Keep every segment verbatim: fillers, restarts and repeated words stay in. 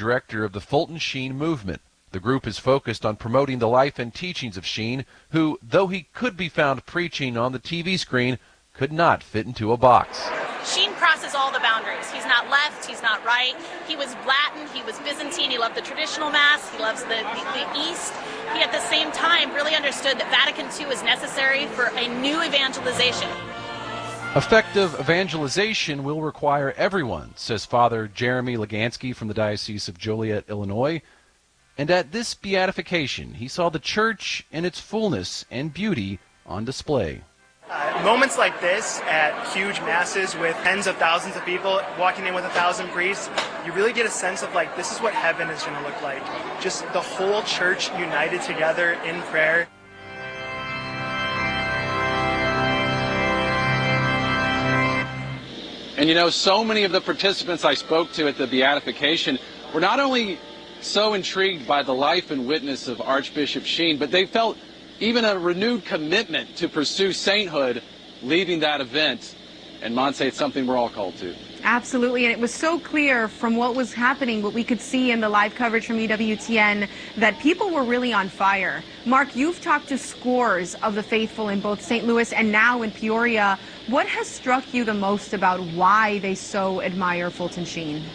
director of the Fulton Sheen movement. The group is focused on promoting the life and teachings of Sheen, who, though he could be found preaching on the T V screen, could not fit into a box. Sheen crosses all the boundaries. He's not left, he's not right. He was Latin, he was Byzantine, he loved the traditional Mass, he loves the, the, the East. He, at the same time, really understood that Vatican Two is necessary for a new evangelization. Effective evangelization will require everyone, says Father Jeremy Legansky from the Diocese of Joliet, Illinois. And at this beatification, he saw the church in its fullness and beauty on display. Uh, moments like this at huge masses with tens of thousands of people walking in with a thousand priests, you really get a sense of like, this is what heaven is going to look like. Just the whole church united together in prayer. And you know, so many of the participants I spoke to at the beatification were not only so intrigued by the life and witness of Archbishop Sheen, but they felt even a renewed commitment to pursue sainthood leaving that event. And Montse, it's something we're all called to. Absolutely, and it was so clear from what was happening, what we could see in the live coverage from E W T N, that people were really on fire. Mark, you've talked to scores of the faithful in both Saint Louis and now in Peoria. What has struck you the most about why they so admire Fulton Sheen?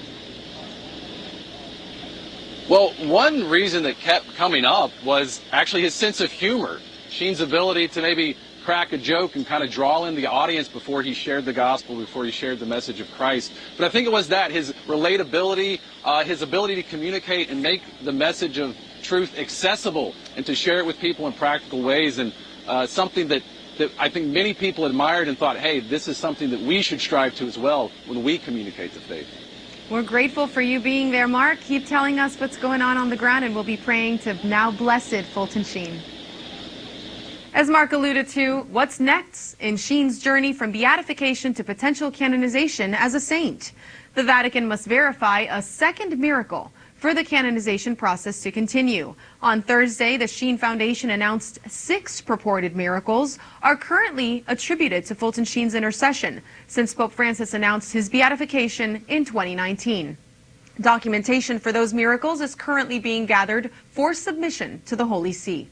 Well, one reason that kept coming up was actually his sense of humor. Sheen's ability to maybe crack a joke and kind of draw in the audience before he shared the gospel, before he shared the message of Christ. But I think it was that, his relatability, uh, his ability to communicate and make the message of truth accessible and to share it with people in practical ways, and uh, something that, that I think many people admired and thought, hey, this is something that we should strive to as well when we communicate the faith. We're grateful for you being there, Mark. Keep telling us what's going on on the ground, and we'll be praying to now blessed Fulton Sheen. As Mark alluded to, what's next in Sheen's journey from beatification to potential canonization as a saint? The Vatican must verify a second miracle for the canonization process to continue. On Thursday, the Sheen Foundation announced six purported miracles are currently attributed to Fulton Sheen's intercession since Pope Francis announced his beatification in twenty nineteen. Documentation for those miracles is currently being gathered for submission to the Holy See.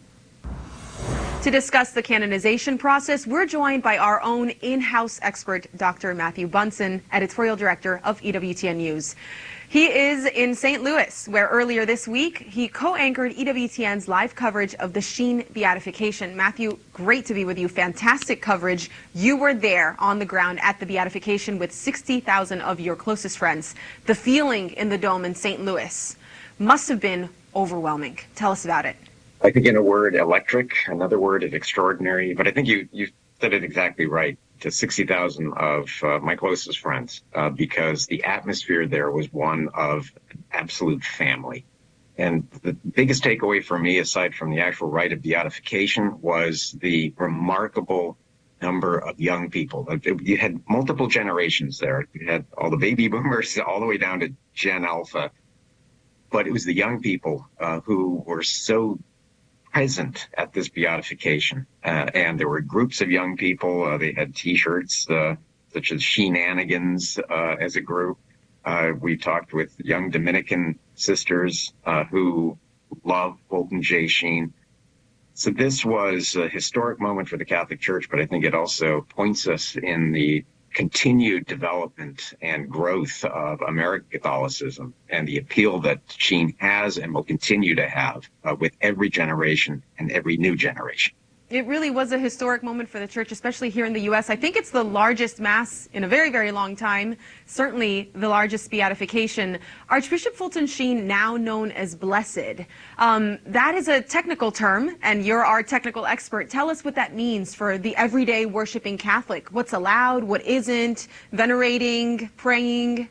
To discuss the canonization process, we're joined by our own in-house expert, Doctor Matthew Bunson, editorial director of E W T N News. He is in Saint Louis, where earlier this week he co-anchored E W T N's live coverage of the Sheen beatification. Matthew, great to be with you. Fantastic coverage. You were there on the ground at the beatification with sixty thousand of your closest friends. The feeling in the Dome in Saint Louis must have been overwhelming. Tell us about it. I think in a word, electric, another word is extraordinary, but I think you, you said it exactly right. To sixty thousand of uh, my closest friends, uh, because the atmosphere there was one of absolute family. And the biggest takeaway for me, aside from the actual rite of beatification, was the remarkable number of young people. You had multiple generations there. You had all the baby boomers all the way down to Gen Alpha. But it was the young people uh, who were so present at this beatification, uh, and there were groups of young people. Uh, they had T-shirts uh, such as Sheenanigans uh, as a group. Uh, we talked with young Dominican sisters uh, who love Fulton J. Sheen. So this was a historic moment for the Catholic Church, but I think it also points us in the continued development and growth of American Catholicism and the appeal that Sheen has and will continue to have uh, with every generation and every new generation. It really was a historic moment for the church, especially here in the U S I think it's the largest mass in a very, very long time, certainly the largest beatification. Archbishop Fulton Sheen, now known as Blessed, um, that is a technical term, and you're our technical expert. Tell us what that means for the everyday worshiping Catholic. What's allowed, what isn't, venerating, praying?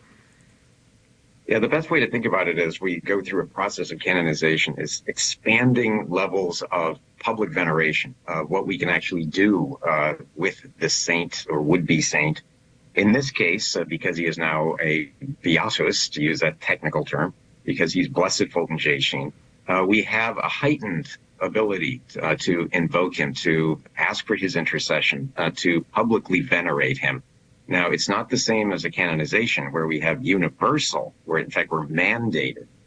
Yeah, the best way to think about it as we go through a process of canonization is expanding levels of public veneration, uh, what we can actually do uh, with this saint or would-be saint. In this case, uh, because he is now a beatus, to use that technical term, because he's Blessed Fulton J. Sheen, uh, we have a heightened ability uh, to invoke him, to ask for his intercession, uh, to publicly venerate him. Now, it's not the same as a canonization where we have universal, where in fact we're mandated